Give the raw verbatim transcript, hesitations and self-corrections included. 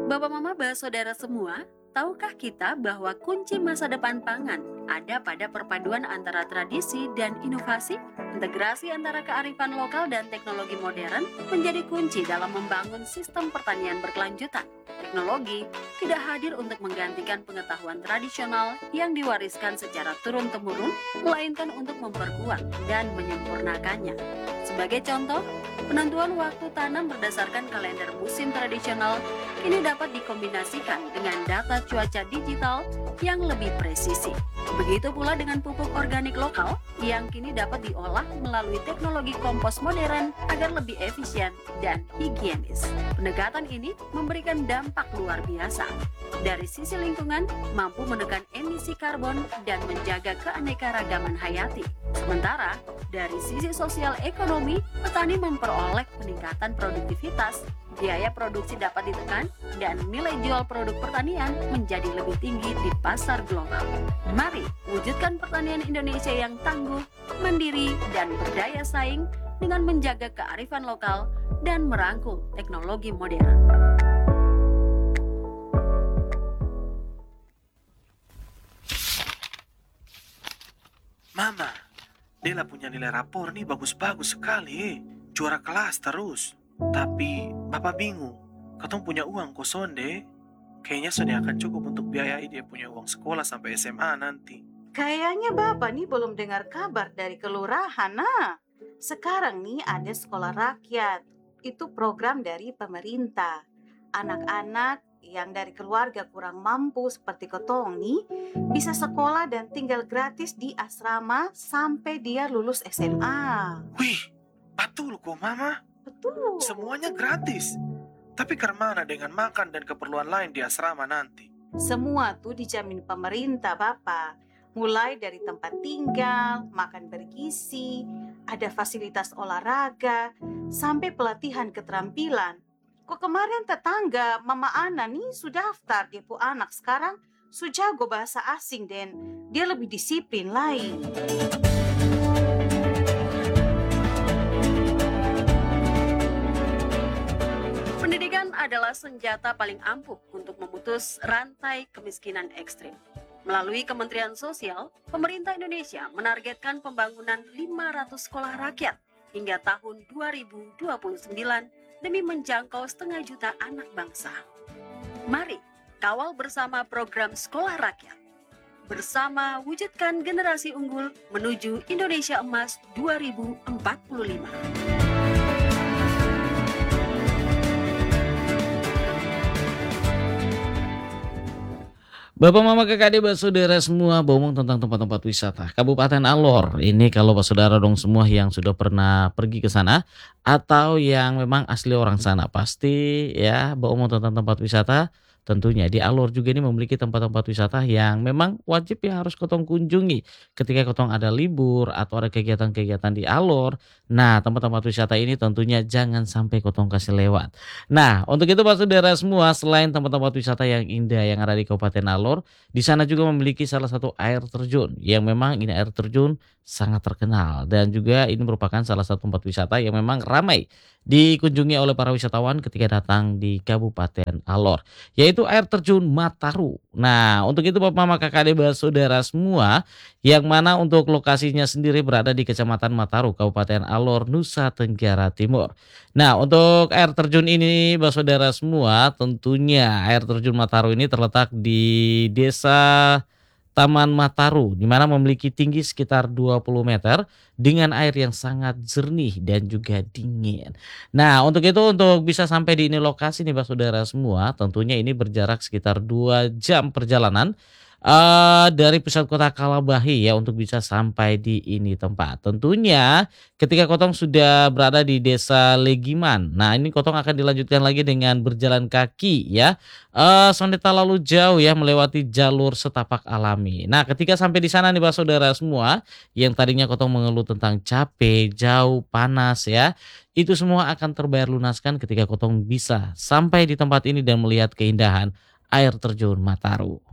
Bapak Mama Saudara semua, tahukah kita bahwa kunci masa depan pangan ada pada perpaduan antara tradisi dan inovasi? Integrasi antara kearifan lokal dan teknologi modern menjadi kunci dalam membangun sistem pertanian berkelanjutan. Teknologi tidak hadir untuk menggantikan pengetahuan tradisional yang diwariskan secara turun-temurun, melainkan untuk memperkuat dan menyempurnakannya. Sebagai contoh, penentuan waktu tanam berdasarkan kalender musim tradisional kini dapat dikombinasikan dengan data cuaca digital yang lebih presisi. Begitu pula dengan pupuk organik lokal yang kini dapat diolah melalui teknologi kompos modern agar lebih efisien dan higienis. Pendekatan ini memberikan dampak luar biasa. Dari sisi lingkungan, mampu menekan emisi karbon dan menjaga keanekaragaman hayati. Sementara, dari sisi sosial ekonomi, petani memperoleh peningkatan produktivitas, biaya produksi dapat ditekan, dan nilai jual produk pertanian menjadi lebih tinggi di pasar global. Mari wujudkan pertanian Indonesia yang tangguh, mandiri, dan berdaya saing dengan menjaga kearifan lokal dan merangkul teknologi modern. Mama, Dela punya nilai rapor nih bagus-bagus sekali. Juara kelas terus. Tapi Bapak bingung. Katong punya uang kosong deh. Kayaknya sudah akan cukup untuk biayai dia punya uang sekolah sampai S M A nanti. Kayaknya Bapak nih belum dengar kabar dari kelurahan, nah. Sekarang nih ada sekolah rakyat. Itu program dari pemerintah. Anak-anak yang dari keluarga kurang mampu seperti Kotong nih bisa sekolah dan tinggal gratis di asrama sampai dia lulus S M A. Wih, betul kok Mama. Betul. Semuanya gratis. Tapi kemana dengan makan dan keperluan lain di asrama nanti? Semua tuh dijamin pemerintah, Bapak. Mulai dari tempat tinggal, makan bergizi, ada fasilitas olahraga, sampai pelatihan keterampilan. Kok kemarin tetangga Mama Ana nih sudah daftar dia pu anak sekarang sudah jago bahasa asing dan dia lebih disiplin lain. Pendidikan adalah senjata paling ampuh untuk memutus rantai kemiskinan ekstrim. Melalui Kementerian Sosial, pemerintah Indonesia menargetkan pembangunan lima ratus sekolah rakyat hingga tahun dua ribu dua puluh sembilan demi menjangkau setengah juta anak bangsa. Mari kawal bersama program Sekolah Rakyat. Bersama wujudkan generasi unggul menuju Indonesia Emas dua ribu empat puluh lima. Bapak Mama Kakak Adik Saudara semua ngomong tentang tempat-tempat wisata Kabupaten Alor. Ini kalau Saudara dong semua yang sudah pernah pergi ke sana atau yang memang asli orang sana pasti ya ngomong tentang tempat wisata. Tentunya di Alor juga ini memiliki tempat-tempat wisata yang memang wajib yang harus Kotong kunjungi ketika Kotong ada libur atau ada kegiatan-kegiatan di Alor. Nah, tempat-tempat wisata ini tentunya jangan sampai Kotong kasih lewat. Nah, untuk itu Pak Saudara semua, selain tempat-tempat wisata yang indah yang ada di Kabupaten Alor, di sana juga memiliki salah satu air terjun yang memang ini air terjun sangat terkenal dan juga ini merupakan salah satu tempat wisata yang memang ramai dikunjungi oleh para wisatawan ketika datang di Kabupaten Alor, yaitu air terjun Mataru. Nah, untuk itu Bapak Mama Kakak Adik Saudara semua, yang mana untuk lokasinya sendiri berada di Kecamatan Mataru, Kabupaten Alor, Nusa Tenggara Timur. Nah, untuk air terjun ini Bapak Saudara semua, tentunya air terjun Mataru ini terletak di Desa Taman Mataru, di mana memiliki tinggi sekitar dua puluh meter dengan air yang sangat jernih dan juga dingin. Nah, untuk itu untuk bisa sampai di ini lokasi nih Bapak Saudara semua, tentunya ini berjarak sekitar dua jam perjalanan uh, dari pusat kota Kalabahi ya untuk bisa sampai di ini tempat. Tentunya ketika Kotong sudah berada di Desa Legiman, nah ini Kotong akan dilanjutkan lagi dengan berjalan kaki ya. Uh, Sondeta lalu jauh ya melewati jalur setapak alami. Nah, ketika sampai di sana nih Pak Saudara semua, yang tadinya Kotong mengeluh tentang capek, jauh, panas ya, itu semua akan terbayar lunaskan ketika Kotong bisa sampai di tempat ini dan melihat keindahan air terjun Mataru.